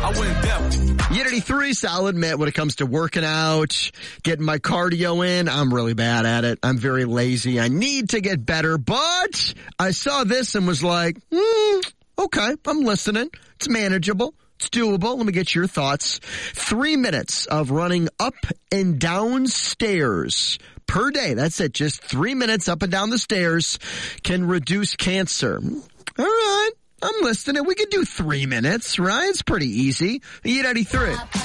I went deaf. Unity 3, so I'll admit when it comes to working out, getting my cardio in, I'm really bad at it. I'm very lazy. I need to get better, but I saw this and was like, okay, I'm listening. It's manageable. It's doable. Let me get your thoughts. 3 minutes of running up and down stairs per day. That's it. Just 3 minutes up and down the stairs can reduce cancer. All right. I'm listening. We could do 3 minutes, right? It's pretty easy. Unity 3.